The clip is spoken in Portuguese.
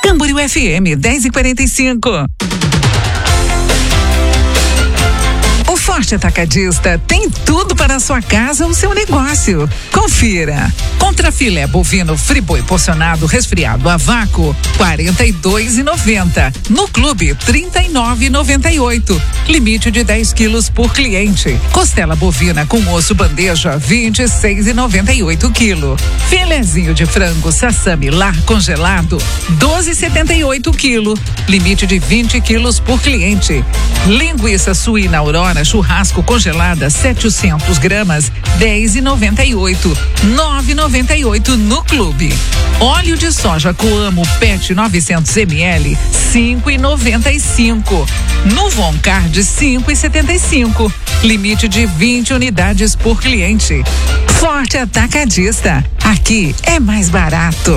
Camboriú FM 10:45. O Forte Atacadista tem tudo para a sua casa ou seu negócio. Confira. Contrafilé bovino friboi porcionado resfriado a vácuo, R$42,90. No clube, R$39,98. Limite de 10 quilos por cliente. Costela bovina com osso bandeja, R$26,98 quilo. Filezinho de frango sassami lar congelado, R$12,78 quilo. Limite de 20 quilos por cliente. Linguiça suína Aurora churrasco congelada 700 gramas, R$10,98. R$9,98 no clube. Óleo de soja Coamo PET 900 ml, R$5,95. No Voncard, R$5,75. Limite de 20 unidades por cliente. Forte Atacadista. Aqui é mais barato.